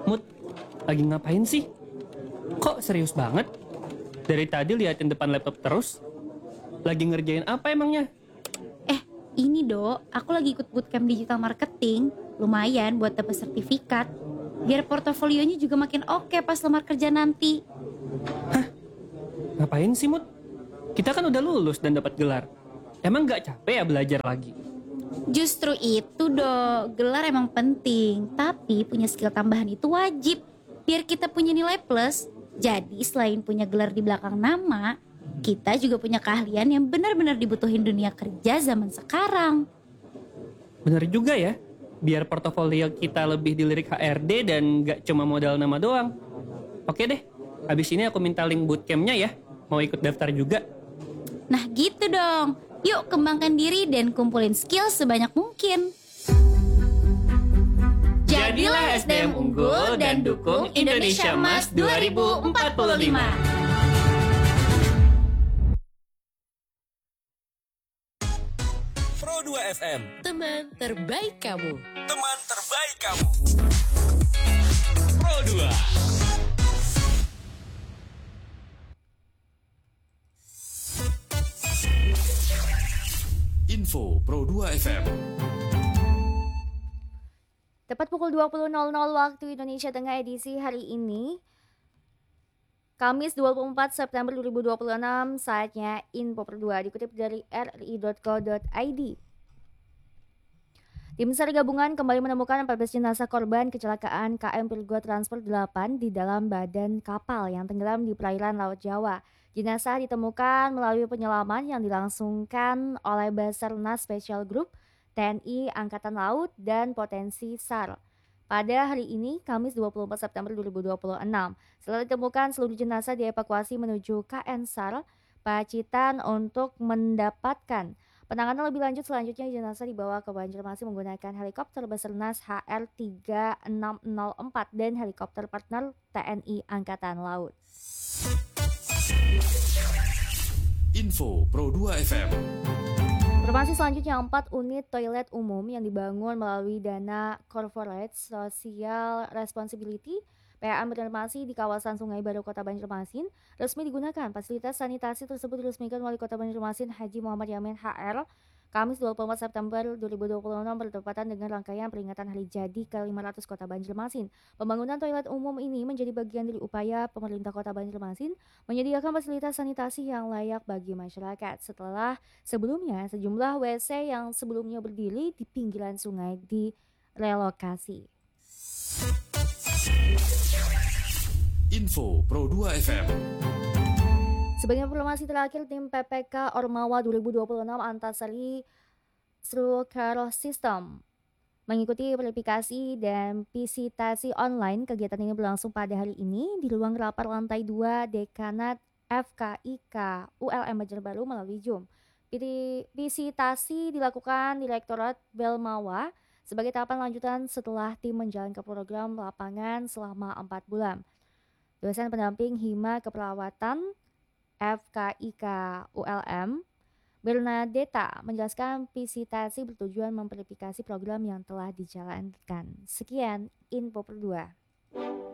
Mut, lagi ngapain sih? Kok serius banget? Dari tadi liatin depan laptop terus. Lagi ngerjain apa emangnya? Ini Dok, aku lagi ikut bootcamp digital marketing. Lumayan buat dapat sertifikat. Biar portofolionya juga makin oke pas lamar kerja nanti. Ngapain sih, Mut? Kita kan udah lulus dan dapat gelar. Emang nggak capek ya belajar lagi? Justru itu Dok, gelar emang penting. Tapi punya skill tambahan itu wajib. Biar kita punya nilai plus. Jadi selain punya gelar di belakang nama, kita juga punya keahlian yang benar-benar dibutuhin dunia kerja zaman sekarang. Bener juga ya. Biar portofolio kita lebih dilirik HRD dan nggak cuma modal nama doang. Oke deh, habis ini aku minta link bootcampnya ya. Mau ikut daftar juga. Nah gitu dong. Yuk kembangkan diri dan kumpulin skill sebanyak mungkin. Jadilah SDM unggul dan dukung Indonesia Emas 2045. Pro 2 FM, Teman terbaik kamu. teman terbaik kamu. Pro 2. Info Pro 2 FM. Tepat pukul 20.00 waktu Indonesia Tengah edisi hari ini, Kamis 24 September 2026, saatnya Info Per 2 dikutip dari rri.co.id. Tim SAR gabungan kembali menemukan 14 jenazah korban kecelakaan KM Pirgo Transport 8 di dalam badan kapal yang tenggelam di perairan Laut Jawa. Jenazah ditemukan melalui penyelaman yang dilangsungkan oleh Basarnas Special Group, TNI Angkatan Laut, dan Potensi SAR. Pada hari ini, Kamis 24 September 2026, setelah ditemukan seluruh jenazah dievakuasi menuju KN SAR Pacitan untuk mendapatkan penanganan lebih lanjut. Selanjutnya jenazah dibawa ke Banjarmasin menggunakan helikopter Basarnas HR-3604 dan helikopter partner TNI Angkatan Laut. Info Pro 2 FM. Informasi selanjutnya, 4 unit toilet umum yang dibangun melalui dana Corporate Social Responsibility PAM Banjarmasin di kawasan Sungai Baru Kota Banjarmasin resmi digunakan. Fasilitas sanitasi tersebut diresmikan Wali Kota Banjarmasin Haji Muhammad Yamin HR Kamis 24 September 2026 bertepatan dengan rangkaian peringatan Hari Jadi ke-500 Kota Banjarmasin. Pembangunan toilet umum ini menjadi bagian dari upaya pemerintah Kota Banjarmasin menyediakan fasilitas sanitasi yang layak bagi masyarakat setelah sebelumnya sejumlah WC yang sebelumnya berdiri di pinggiran sungai direlokasi. Info Pro 2 FM. Sebagai informasi terakhir, tim PPK Ormawa 2026 Antasari Struktural System mengikuti verifikasi dan visitasi online. Kegiatan ini berlangsung pada hari ini di ruang rapat lantai 2 Dekanat FKIK ULM Banjarbaru melalui Zoom. Visitasi dilakukan Direktorat Belmawa sebagai tahapan lanjutan setelah tim menjalankan program lapangan selama 4 bulan. Dosen pendamping Hima Keperawatan FKIK ULM Bernadetta menjelaskan visitasi bertujuan memverifikasi program yang telah dijalankan. Sekian Info Per 2.